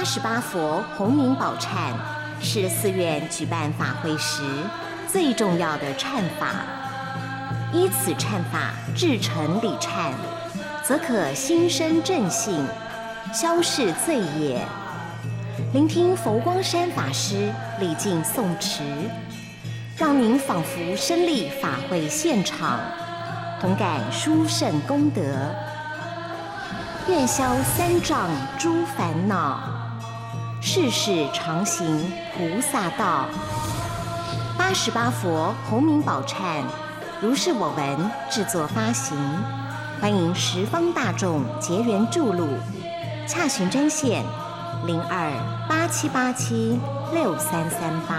88佛洪名宝忏是寺院举办法会时最重要的忏法，依此忏法至诚礼忏，则可心生正信，消逝罪业。聆听佛光山法师礼敬诵持，让您仿佛身历法会现场，同感殊胜功德，愿消三障诸烦恼，世世常行菩萨道。88佛洪名宝忏如是我闻制作发行，欢迎十方大众结缘注录，洽询专线0287876338。